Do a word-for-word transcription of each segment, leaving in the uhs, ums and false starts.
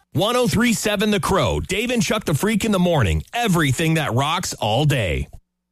one oh three point seven The Crow, Dave and Chuck the Freak in the morning. Everything that rocks all day.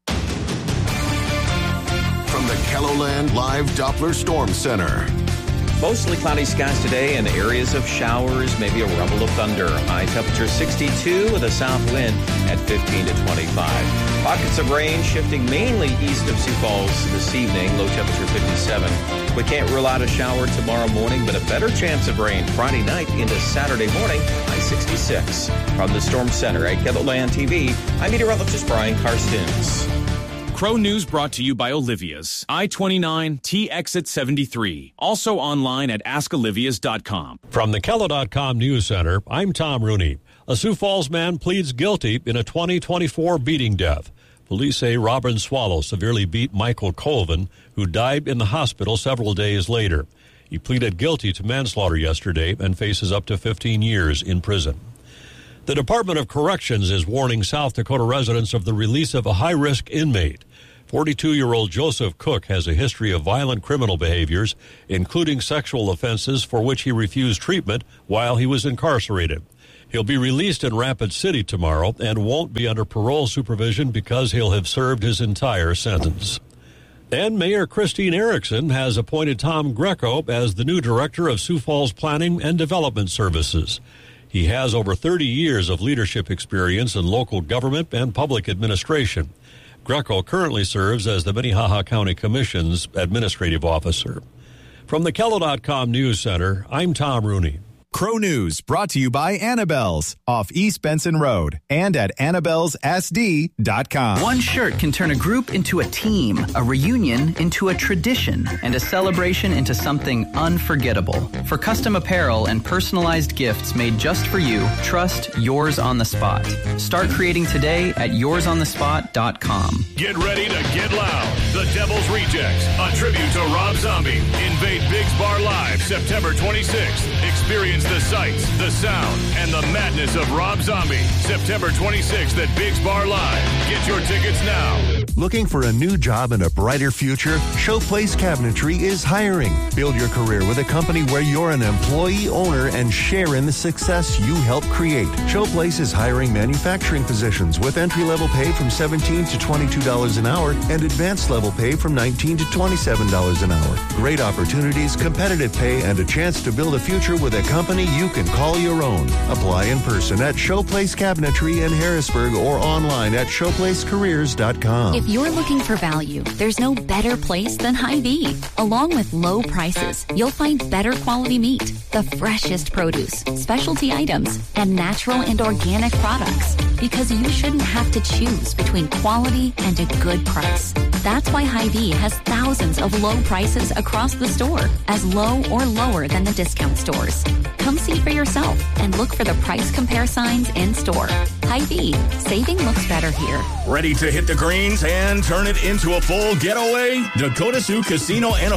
From the KELOLAND Live Doppler Storm Center. Mostly cloudy skies today and areas of showers, maybe a rumble of thunder. High temperature sixty-two with a south wind at fifteen to twenty-five. Pockets of rain shifting mainly east of Sioux Falls this evening. Low temperature fifty-seven. We can't rule out a shower tomorrow morning, but a better chance of rain Friday night into Saturday morning. High sixty-six. From the Storm Center at KELOLAND T V, I'm meteorologist Brian Karstens. Crow News brought to you by Olivia's. I twenty-nine T Exit seventy-three. Also online at ask olivias dot com. From the Kelo dot com News Center, I'm Tom Rooney. A Sioux Falls man pleads guilty in a twenty twenty-four beating death. Police say Robin Swallow severely beat Michael Colvin, who died in the hospital several days later. He pleaded guilty to manslaughter yesterday and faces up to fifteen years in prison. The Department of Corrections is warning South Dakota residents of the release of a high-risk inmate. forty-two-year-old Joseph Cook has a history of violent criminal behaviors, including sexual offenses for which he refused treatment while he was incarcerated. He'll be released in Rapid City tomorrow and won't be under parole supervision because he'll have served his entire sentence. And Mayor Christine Erickson has appointed Tom Greco as the new director of Sioux Falls Planning and Development Services. He has over thirty years of leadership experience in local government and public administration. Greco currently serves as the Minnehaha County Commission's administrative officer. From the Kelo dot com News Center, I'm Tom Rooney. Crow News brought to you by Annabelle's off East Benson Road and at annabelles s d dot com. One shirt can turn a group into a team, a reunion into a tradition, and a celebration into something unforgettable. For custom apparel and personalized gifts made just for you, trust Yours on the Spot. Start creating today at yours on the spot dot com. Get ready to get loud. The Devil's Rejects, a tribute to Rob Zombie. Invade Biggs Bar Live September twenty-sixth. Experience the sights, the sound, and the madness of Rob Zombie. September twenty-sixth at Biggs Bar Live. Get your tickets now. Looking for a new job and a brighter future? Showplace Cabinetry is hiring. Build your career with a company where you're an employee owner and share in the success you help create. Showplace is hiring manufacturing positions with entry-level pay from seventeen to twenty-two dollars an hour and advanced level pay from nineteen to twenty-seven dollars an hour. Great opportunities, competitive pay, and a chance to build a future with a company you can call your own. Apply in person at Showplace Cabinetry in Harrisburg or online at showplace careers dot com. If you're looking for value, there's no better place than Hy-Vee. Along with low prices, you'll find better quality meat, the freshest produce, specialty items, and natural and organic products. Because you shouldn't have to choose between quality and a good price. That's why Hy-Vee has thousands of low prices across the store, as low or lower than the discount stores. Come see for yourself and look for the price compare signs in store. Hy-Vee, saving looks better here. Ready to hit the greens and turn it into a full getaway? Dakota Sioux Casino and